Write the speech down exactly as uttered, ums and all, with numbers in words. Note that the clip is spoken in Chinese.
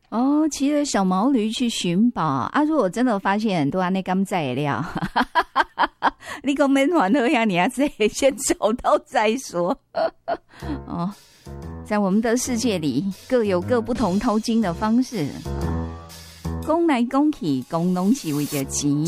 哦，骑着小毛驴去寻宝啊！如果真的发现很多安内甘在料，你讲免还好呀，你还是先找到再说。哦，在我们的世界里，各有各不同淘金的方式。讲来讲去，讲拢是为着钱。